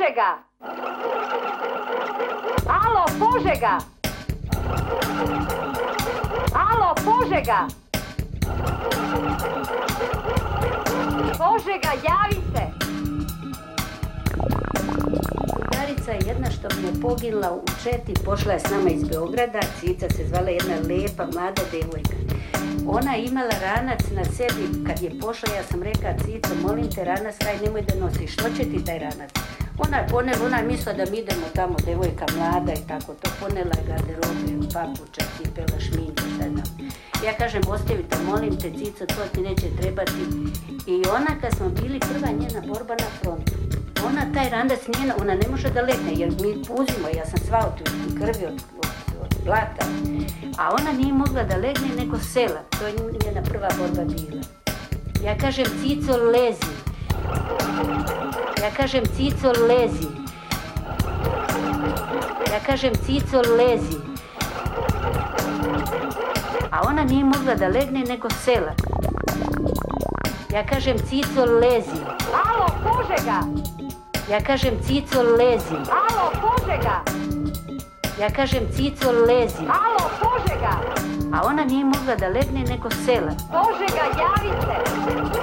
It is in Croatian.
Požega! Alo, Požega! Alo, Požega! Požega, javi se! Drugarica je jedna što mi je poginula u Četi, pošla je s nama iz Beograda, Cica se zvala, jedna lepa, mlada devojka. Ona je imala ranac na sebi, kad je pošla, ja sam rekla, Cico, molim te, ranac taj nemoj da nosiš, što će ti taj ranac? Ona je mislila da mi idemo tamo, devojka mlada i tako to, ponela je garderobe, papuča, cipela, šminka, šta znam. Ja kažem, ostavi to, molim te, Cico, to ti neće trebati. I ona, kad smo bili, prva njena borba na frontu, ona taj ranac njena, ona ne može da legne, jer mi puzimo, ja sam sva od krvi, od blata, a ona nije mogla da legne nego sela, to je njena prva borba bila. Ja kažem, Cico, lezi. Ja kažem, Cico, lezi. Ja kažem, Cico, lezi. A ona nije mogla da legne nego sela. Ja kažem, Cico, lezi. Alo, Požega! Ja kažem, Cico, lezi. Alo, Požega! Ja kažem, Cico, lezi. Alo, Požega! A ona nije mogla da legne nego sela. Požega, javi se!